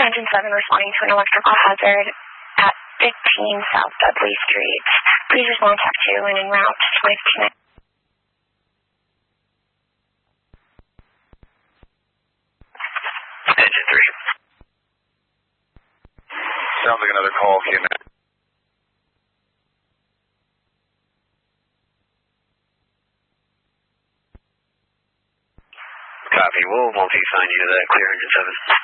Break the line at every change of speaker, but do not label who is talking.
Engine 7 responding to an electrical hazard at 15 South Dudley Street. Please respond to Act 2 and en route with Connect.
Engine 3.
Sounds like another call came in.
Copy. We'll multi-assign you to that clear Engine 7.